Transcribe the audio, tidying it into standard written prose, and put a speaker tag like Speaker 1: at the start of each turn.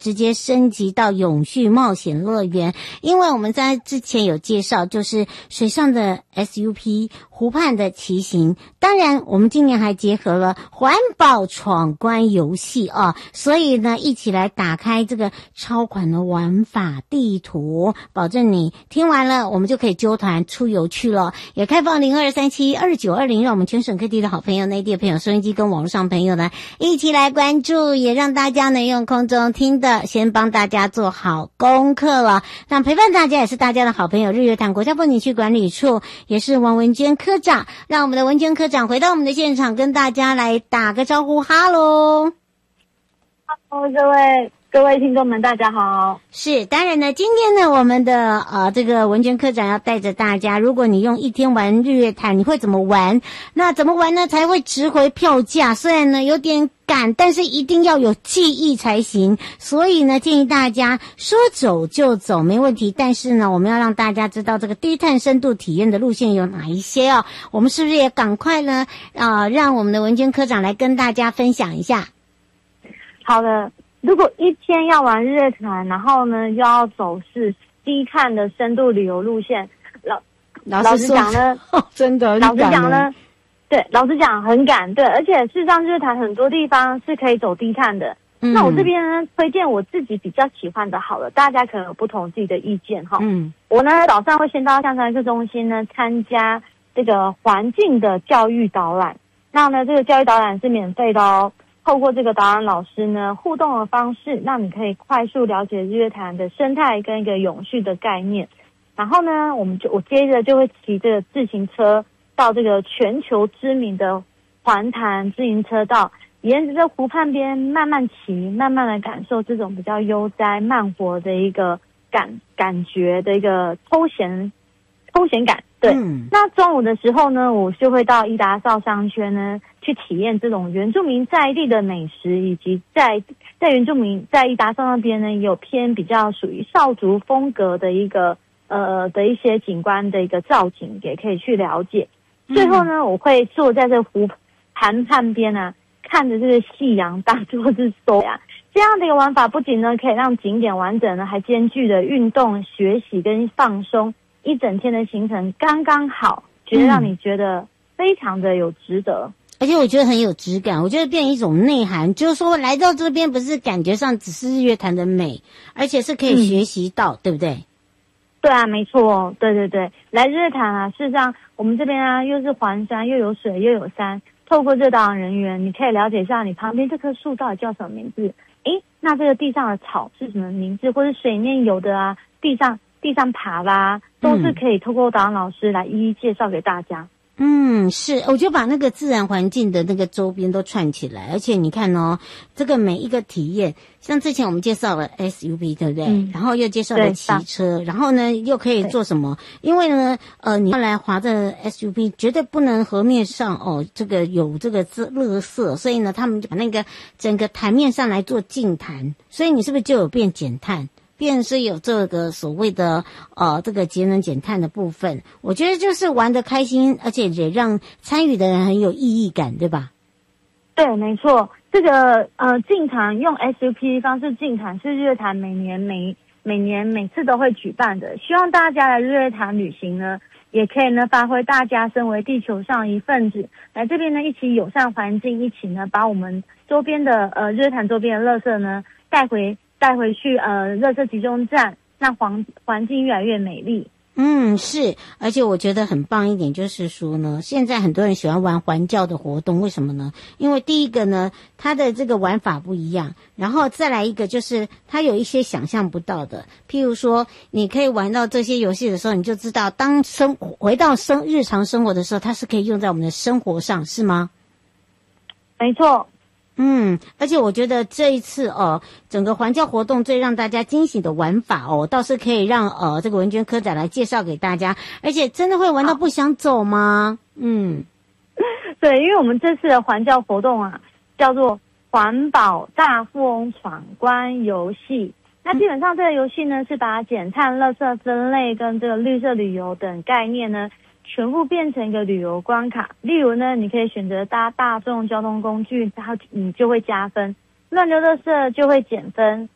Speaker 1: 直接升级到永续冒险乐园，因为我们在之前有介绍，就是水上的 SUP、湖畔的骑行，当然我们今年还结合了环保闯关游戏啊，所以呢，一起来打开这个超款的玩法地图，保证你听完了，我们就可以揪团出游去了。也开放02372920，让我们全省各地的好朋友、内地的朋友、收音机跟网络上朋友呢，一起来关注，也让大家能用空中听的，先帮大家做好功课了。那陪伴大家也是大家的好朋友，日月潭国家风景区管理处，也是王文娟科长，让我们的文娟科长回到我们的现场，跟大家来打个招呼，哈喽。
Speaker 2: Hello，各位听众们，大家好。
Speaker 1: 是，当然呢，今天呢，我们的这个文娟科长要带着大家，如果你用一天玩日月潭，你会怎么玩？那怎么玩呢才会值回票价？虽然呢有点赶，但是一定要有记忆才行。所以呢，建议大家说走就走，没问题。但是呢，我们要让大家知道这个低碳深度体验的路线有哪一些哦。我们是不是也赶快呢让我们的文娟科长来跟大家分享一下？
Speaker 2: 好的。如果一天要玩日月潭，然后呢又要走是低碳的深度旅游路线，老实讲呢，
Speaker 1: 真的
Speaker 2: 老实讲呢，对，老实讲很赶，对，而且事实上日月潭很多地方是可以走低碳的。那我这边呢推荐我自己比较喜欢的，好了，大家可能有不同自己的意见哈。我呢早上会先到象山客中心呢参加这个环境的教育导览，那呢这个教育导览是免费的哦。透过这个导览老师呢互动的方式，让你可以快速了解日月潭的生态跟一个永续的概念。然后呢，我接着就会骑这个自行车到这个全球知名的环潭自行车道，沿着这湖畔边慢慢骑，慢慢的感受这种比较悠哉慢活的一个感觉的一个偷闲感。对，那中午的时候呢，我就会到伊达邵商圈呢去体验这种原住民在地的美食，以及在原住民在伊达邵那边呢，也有偏比较属于少族风格的一个的一些景观的一个造景，也可以去了解。最后呢，我会坐在这湖潭畔边啊，看着这个夕阳当作是收呀。这样的一个玩法不仅呢可以让景点完整呢，还兼具了运动、学习跟放松。一整天的行程刚刚好，觉得让你觉得非常的有值得，
Speaker 1: 而且我觉得很有质感，我觉得变成一种内涵，就是说来到这边不是感觉上只是日月潭的美，而且是可以学习到，对不对？
Speaker 2: 对啊，没错，对，来日月潭啊，事实上我们这边啊又是环山，又有水又有山，透过这导览人员，你可以了解一下你旁边这棵树到底叫什么名字，那这个地上的草是什么名字，或者水面有的啊，地上爬啦，都是可以透过导览老师来一一介绍给大家。
Speaker 1: 是，我就把那个自然环境的那个周边都串起来，而且你看哦，这个每一个体验，像之前我们介绍了 SUV， 对不对？然后又介绍了骑车，然后呢又可以做什么？因为呢，你要来划这 SUV， 绝对不能河面上这个有这个垃圾，所以呢，他们就把那个整个台面上来做净滩，所以你是不是就有变减碳？便是有这个所谓的这个节能减碳的部分，我觉得就是玩得开心，而且也让参与的人很有意义感，对吧？
Speaker 2: 对，没错。这个净坛用 SUP 方式净坛是日月潭每年每次都会举办的，希望大家来日月潭旅行呢，也可以呢发挥大家身为地球上一份子，来这边呢一起友善环境，一起呢把我们周边的日月潭周边的垃圾呢带回去垃圾集中站，让环境越来越美丽。
Speaker 1: 是，而且我觉得很棒一点就是说呢，现在很多人喜欢玩环教的活动，为什么呢？因为第一个呢，它的这个玩法不一样，然后再来一个就是它有一些想象不到的，譬如说你可以玩到这些游戏的时候，你就知道当回到日常生活的时候，它是可以用在我们的生活上，是吗？
Speaker 2: 没错。
Speaker 1: 而且我觉得这一次整个环教活动最让大家惊喜的玩法倒是可以让这个文娟科长来介绍给大家，而且真的会玩到不想走吗？
Speaker 2: 对，因为我们这次的环教活动啊，叫做环保大富翁闯关游戏。那基本上这个游戏呢，是把减碳、垃圾分类跟这个绿色旅游等概念呢，全部变成一个旅游关卡。例如呢，你可以选择搭大众交通工具，你就会加分；乱丢垃圾就会减分。